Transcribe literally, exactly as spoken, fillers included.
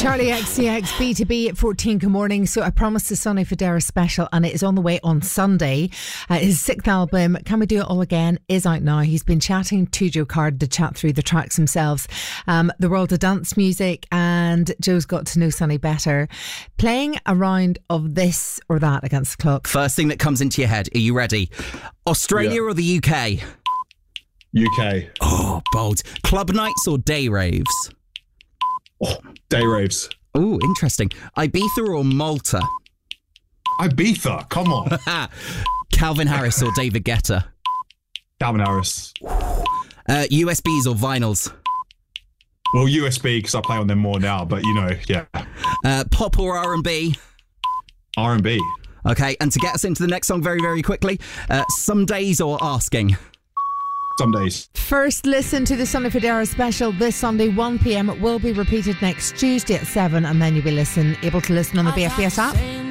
Charlie X C X B to B at fourteen. Good morning. So I promised a Sonny Fodera special, and it is on the way on Sunday. Uh, his sixth album, Can We Do It All Again, is out now. He's been chatting to Joe Card to chat through the tracks themselves, um, the world of dance music, and Joe's got to know Sonny better. Playing a round of this or that against the clock. First thing that comes into your head, are you ready? Australia Yeah. or the U K? U K. Oh, bold. Club nights or day raves? Oh, day raves. Oh, interesting. Ibiza or Malta? Ibiza, come on. Calvin Harris or David Guetta? Calvin Harris. Uh, U S Bs or vinyls? Well, U S B, because I play on them more now, but you know, yeah. Uh, pop or R and B? R and B. Okay, and to get us into the next song very, very quickly, uh, Some Days or Asking? Some days. First listen to the Sonny Fodera special this Sunday, one p.m. It will be repeated next Tuesday at seven, and then you'll be listen, able to listen on the B F B S app.